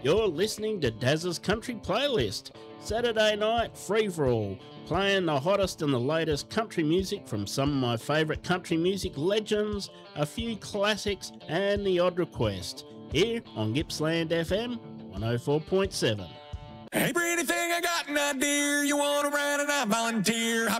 You're listening to Daz's Country Playlist, Saturday night free-for-all, playing the hottest and the latest country music from some of my favourite country music legends, a few classics and the odd request, here on Gippsland FM 104.7. Hey, pretty thing, I got an idea. You want to ride and I volunteer.